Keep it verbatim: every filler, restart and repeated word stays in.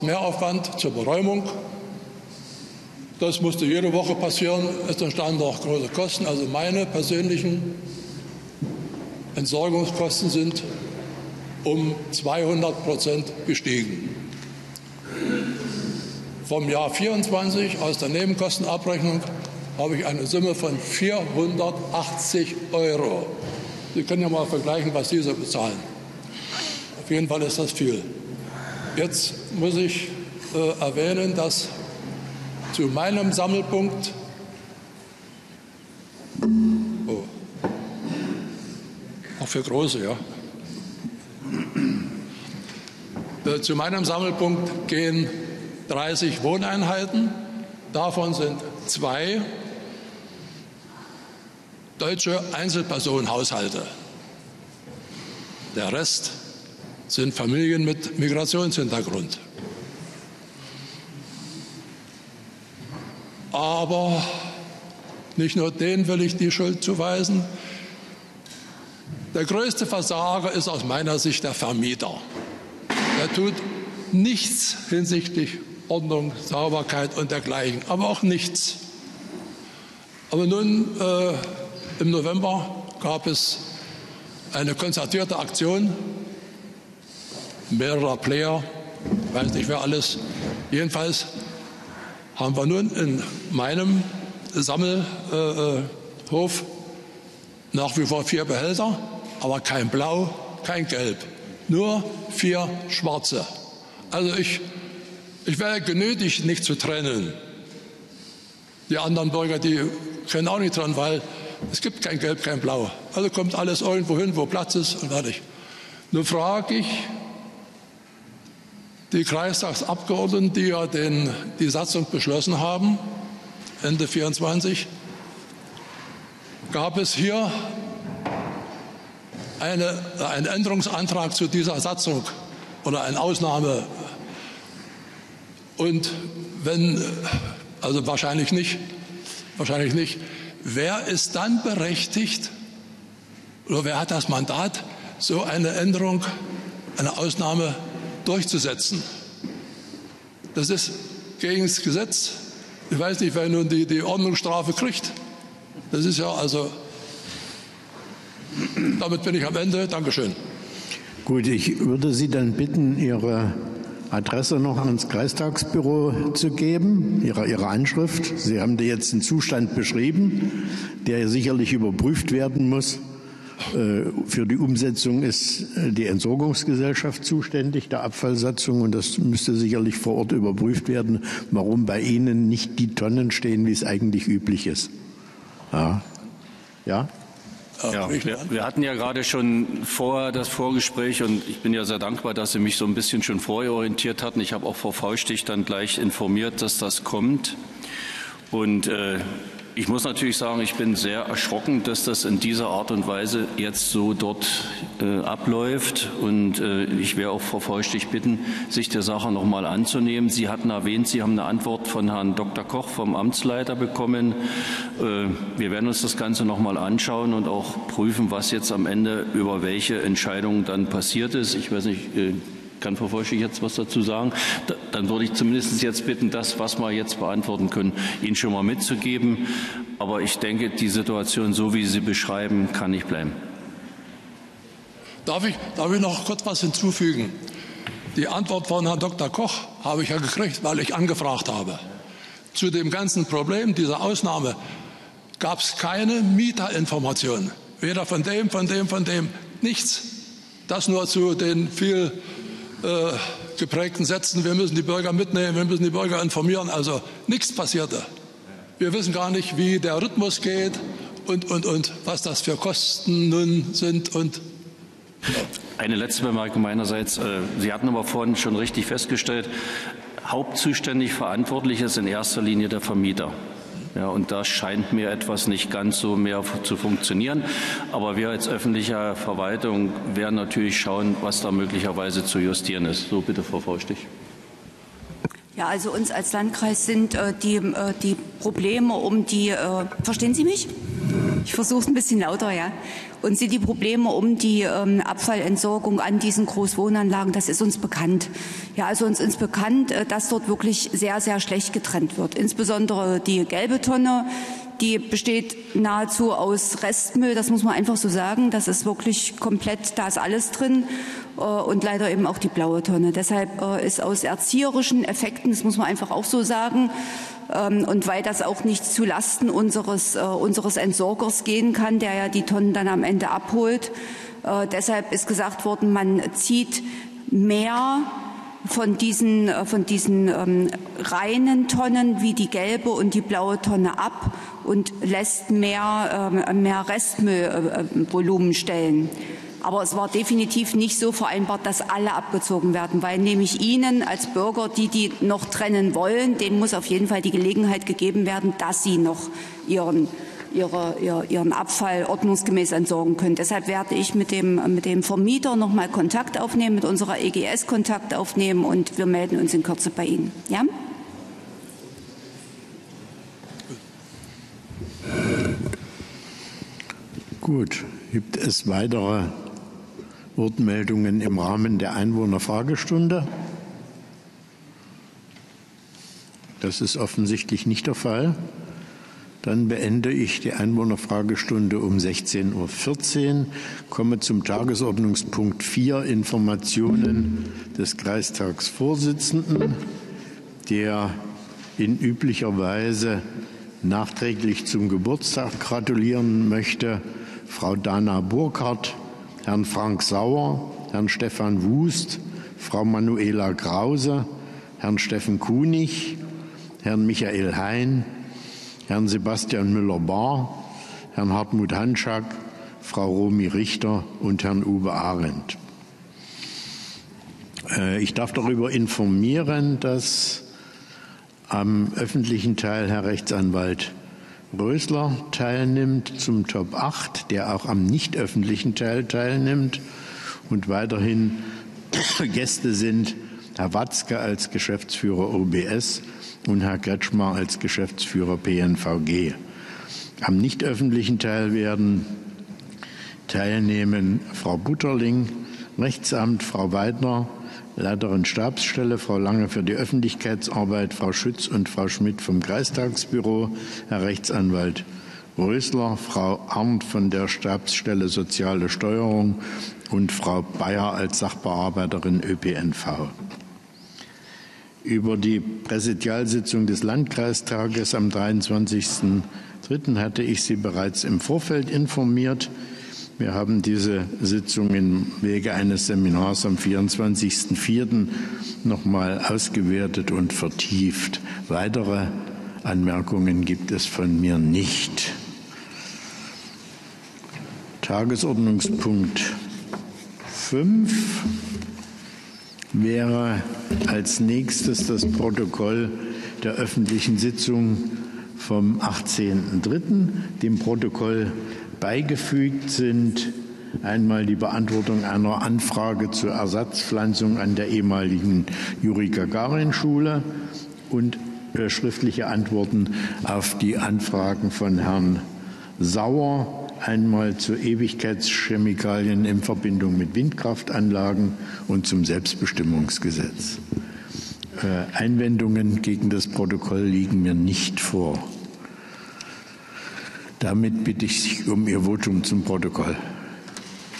Mehraufwand zur Beräumung. Das musste jede Woche passieren. Es entstanden auch große Kosten. Also meine persönlichen Entsorgungskosten sind um zweihundert Prozent gestiegen. Vom Jahr vierundzwanzig aus der Nebenkostenabrechnung habe ich eine Summe von vierhundertachtzig Euro. Sie können ja mal vergleichen, was Sie so bezahlen. Auf jeden Fall ist das viel. Jetzt muss ich äh, erwähnen, dass zu meinem Sammelpunkt oh, auch für Große, ja. Äh, zu meinem Sammelpunkt gehen dreißig Wohneinheiten. Davon sind zwei deutsche Einzelpersonenhaushalte. Der Rest sind Familien mit Migrationshintergrund. Aber nicht nur denen will ich die Schuld zuweisen. Der größte Versager ist aus meiner Sicht der Vermieter. Er tut nichts hinsichtlich Ordnung, Sauberkeit und dergleichen, aber auch nichts. Aber nun, äh, im November gab es eine konzertierte Aktion mehrerer Player, weiß nicht wer alles. Jedenfalls haben wir nun in meinem Sammelhof äh, nach wie vor vier Behälter, aber kein Blau, kein Gelb, nur vier schwarze. Also ich, ich wäre genötigt, nicht zu trennen. Die anderen Bürger, die können auch nicht trennen, weil es gibt kein Gelb, kein Blau. Also kommt alles irgendwo hin, wo Platz ist und fertig. Nun frage ich die Kreistagsabgeordneten, die ja den, die Satzung beschlossen haben, Ende vierundzwanzig, gab es hier eine, einen Änderungsantrag zu dieser Satzung oder eine Ausnahme? Und wenn, also wahrscheinlich nicht, wahrscheinlich nicht, wer ist dann berechtigt oder wer hat das Mandat, so eine Änderung, eine Ausnahme durchzusetzen? Das ist gegen das Gesetz. Ich weiß nicht, wer nun die, die Ordnungsstrafe kriegt. Das ist ja also, damit bin ich am Ende. Dankeschön. Gut, ich würde Sie dann bitten, Ihre Adresse noch ans Kreistagsbüro zu geben, Ihre, Ihre Anschrift. Sie haben da jetzt einen Zustand beschrieben, der sicherlich überprüft werden muss. Für die Umsetzung ist die Entsorgungsgesellschaft zuständig, der Abfallsatzung, und das müsste sicherlich vor Ort überprüft werden, warum bei Ihnen nicht die Tonnen stehen, wie es eigentlich üblich ist. Ja? Ja? Ja, wir, wir hatten ja gerade schon vorher das Vorgespräch und ich bin ja sehr dankbar, dass Sie mich so ein bisschen schon vorher orientiert hatten. Ich habe auch Frau Faustich dann gleich informiert, dass das kommt. Und äh, ich muss natürlich sagen, ich bin sehr erschrocken, dass das in dieser Art und Weise jetzt so dort äh, abläuft. Und äh, ich werde auch Frau Faustich bitten, sich der Sache noch mal anzunehmen. Sie hatten erwähnt, Sie haben eine Antwort von Herrn Doktor Koch, vom Amtsleiter, bekommen. Äh, wir werden uns das Ganze noch mal anschauen und auch prüfen, was jetzt am Ende über welche Entscheidung dann passiert ist. Ich weiß nicht, äh, kann Frau Faustich jetzt was dazu sagen? Da, dann würde ich zumindest jetzt bitten, das, was wir jetzt beantworten können, Ihnen schon mal mitzugeben. Aber ich denke, die Situation, so wie Sie beschreiben, kann nicht bleiben. Darf ich, darf ich noch kurz was hinzufügen? Die Antwort von Herrn Doktor Koch habe ich ja gekriegt, weil ich angefragt habe. Zu dem ganzen Problem dieser Ausnahme gab es keine Mieterinformation. Weder von dem, von dem, von dem, nichts. Das nur zu den viel Äh, geprägten Sätzen, wir müssen die Bürger mitnehmen, wir müssen die Bürger informieren. Also nichts passierte. Wir wissen gar nicht, wie der Rhythmus geht und, und, und was das für Kosten nun sind. Und eine letzte Bemerkung meinerseits. Sie hatten aber vorhin schon richtig festgestellt, hauptzuständig verantwortlich ist in erster Linie der Vermieter. Ja, und da scheint mir etwas nicht ganz so mehr zu funktionieren. Aber wir als öffentliche Verwaltung werden natürlich schauen, was da möglicherweise zu justieren ist. So, bitte, Frau Faustich. Ja, also uns als Landkreis sind äh, die, äh, die Probleme um die, äh, verstehen Sie mich? Ich versuche es ein bisschen lauter, ja. Und sind die Probleme um die ähm, Abfallentsorgung an diesen Großwohnanlagen, das ist uns bekannt. Ja, also uns ist bekannt, äh, dass dort wirklich sehr, sehr schlecht getrennt wird. Insbesondere die gelbe Tonne, die besteht nahezu aus Restmüll, das muss man einfach so sagen. Das ist wirklich komplett, da ist alles drin. Äh, und leider eben auch die blaue Tonne. Deshalb äh, ist aus erzieherischen Effekten, das muss man einfach auch so sagen, und weil das auch nicht zu Lasten unseres, äh, unseres Entsorgers gehen kann, der ja die Tonnen dann am Ende abholt. Äh, deshalb ist gesagt worden, man zieht mehr von diesen, äh, von diesen ähm, reinen Tonnen wie die gelbe und die blaue Tonne ab und lässt mehr, äh, mehr Restmüllvolumen äh, stellen. Aber es war definitiv nicht so vereinbart, dass alle abgezogen werden, weil nämlich Ihnen als Bürger, die die noch trennen wollen, denen muss auf jeden Fall die Gelegenheit gegeben werden, dass sie noch ihren, ihre, ihren Abfall ordnungsgemäß entsorgen können. Deshalb werde ich mit dem, mit dem Vermieter noch mal Kontakt aufnehmen, mit unserer E G S Kontakt aufnehmen und wir melden uns in Kürze bei Ihnen. Ja? Gut. Gibt es weitere Wortmeldungen im Rahmen der Einwohnerfragestunde? Das ist offensichtlich nicht der Fall. Dann beende ich die Einwohnerfragestunde um sechzehn Uhr vierzehn, komme zum Tagesordnungspunkt vier, Informationen des Kreistagsvorsitzenden, der in üblicher Weise nachträglich zum Geburtstag gratulieren möchte. Frau Dana Burkhardt, Herrn Frank Sauer, Herrn Stefan Wust, Frau Manuela Krause, Herrn Steffen Kunig, Herrn Michael Hein, Herrn Sebastian Müller-Bahr, Herrn Hartmut Hanschak, Frau Romy Richter und Herrn Uwe Arendt. Ich darf darüber informieren, dass am öffentlichen Teil Herr Rechtsanwalt Rösler teilnimmt zum Top acht, der auch am nicht öffentlichen Teil teilnimmt. Und weiterhin Gäste sind Herr Watzke als Geschäftsführer O B S und Herr Kretschmer als Geschäftsführer P N V G. Am nicht öffentlichen Teil werden teilnehmen Frau Butterling, Rechtsamt, Frau Weidner, Leiterin Stabsstelle, Frau Lange für die Öffentlichkeitsarbeit, Frau Schütz und Frau Schmidt vom Kreistagsbüro, Herr Rechtsanwalt Rösler, Frau Arndt von der Stabsstelle Soziale Steuerung und Frau Bayer als Sachbearbeiterin Ö P N V. Über die Präsidialsitzung des Landkreistages am dreiundzwanzigsten dritten hatte ich Sie bereits im Vorfeld informiert. Wir haben diese Sitzung im Wege eines Seminars am vierundzwanzigsten vierten noch mal ausgewertet und vertieft. Weitere Anmerkungen gibt es von mir nicht. Tagesordnungspunkt fünf wäre als nächstes das Protokoll der öffentlichen Sitzung vom achtzehnten dritten Dem Protokoll beigefügt sind einmal die Beantwortung einer Anfrage zur Ersatzpflanzung an der ehemaligen Juri-Gagarin-Schule und schriftliche Antworten auf die Anfragen von Herrn Sauer, einmal zu Ewigkeitschemikalien in Verbindung mit Windkraftanlagen und zum Selbstbestimmungsgesetz. Äh, Einwendungen gegen das Protokoll liegen mir nicht vor. Damit bitte ich Sie um Ihr Votum zum Protokoll.